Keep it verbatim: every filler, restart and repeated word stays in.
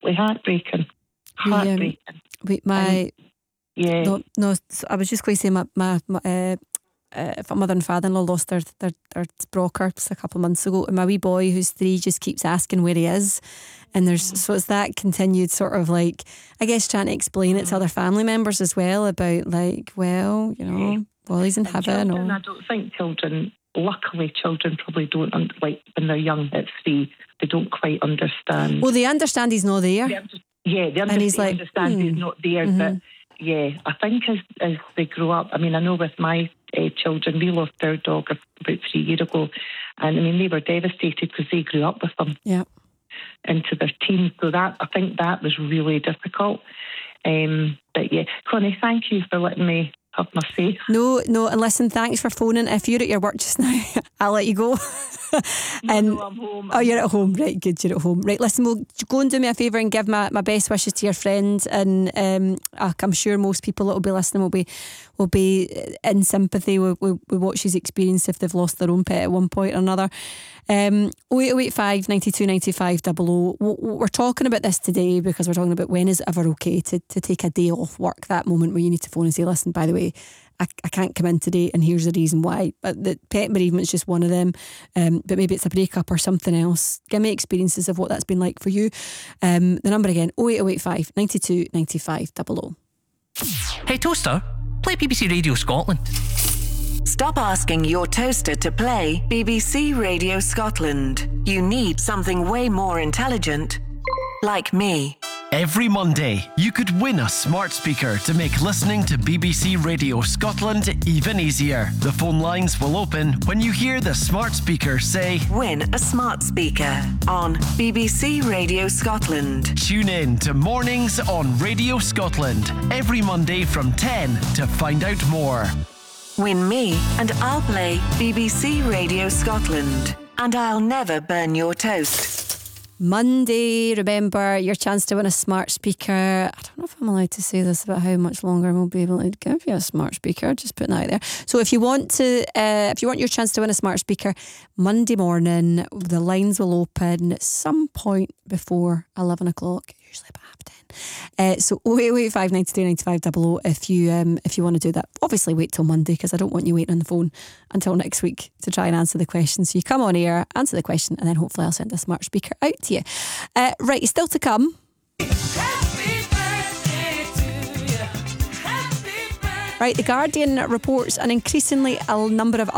absolutely heartbreaking. Heartbreaking. We, um, we, my, and, yeah. No, no, I was just going to say my, my, my uh, uh, mother and father-in-law lost their, their, their brokers a couple of months ago, and my wee boy who's three just keeps asking where he is, and there's mm. so it's that continued sort of like, I guess, trying to explain it to other family members as well about like, well, you know, yeah. well, he's in and heaven. Children, or... I don't think children, luckily children probably don't, like when they're young at three, they don't quite understand. Well, they understand he's not there. They under- yeah, they, under- and he's they like, understand hmm. he's not there, mm-hmm. but yeah, I think as, as they grow up, I mean, I know with my uh, children, we lost our dog about three years ago, and I mean, they were devastated because they grew up with them yeah. into their teens, so that, I think that was really difficult. Um, but yeah, Connie, thank you for letting me have my say. No, no, and listen, thanks for phoning. If you're at your work just now, I'll let you go. and, no, no, I'm home. Oh, you're at home, right? Good, you're at home. Right, listen, we'll go and do me a favour and give my, my best wishes to your friend, and um, I'm sure most people that will be listening will be will be in sympathy with, with, with what she's experienced if they've lost their own pet at one point or another. Um, oh eight oh eight five, nine two, nine five, double oh. We're talking about this today because we're talking about when is it ever okay to, to take a day off work, that moment where you need to phone and say, listen, by the way, I, I can't come in today and here's the reason why. But the pet bereavement is just one of them, um, but maybe it's a breakup or something else. Give me experiences of what that's been like for you. Um, the number again, oh eight oh eight five, nine two, nine five, double oh. Hey Toaster, play B B C Radio Scotland. Stop asking your toaster to play B B C Radio Scotland. You need something way more intelligent, like me. Every Monday, you could win a smart speaker to make listening to B B C Radio Scotland even easier. The phone lines will open when you hear the smart speaker say, "Win a smart speaker" on B B C Radio Scotland. Tune in to Mornings on Radio Scotland every Monday from ten to find out more. Win me and I'll play B B C Radio Scotland. And I'll never burn your toast. Monday, remember, your chance to win a smart speaker. I don't know if I'm allowed to say this about how much longer we'll be able to give you a smart speaker. Just putting that out there. So if you want to, uh, if you want your chance to win a smart speaker, Monday morning, the lines will open at some point before eleven o'clock, usually about half ten. Uh, so oh eight oh eight five, nine two, nine five, double oh if you um, if you want to do that. Obviously wait till Monday because I don't want you waiting on the phone until next week to try and answer the question. So you come on air, answer the question, and then hopefully I'll send a smart speaker out to you. Uh, right, still to come. Right, The Guardian reports an increasingly a number of